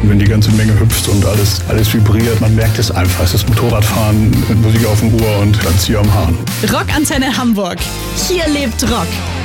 wenn die ganze Menge hüpft und alles vibriert. Man merkt es einfach. Es ist Motorradfahren mit Musik auf dem Ohr und dann Zieher am Hahn. Rockantenne Hamburg. Hier lebt Rock.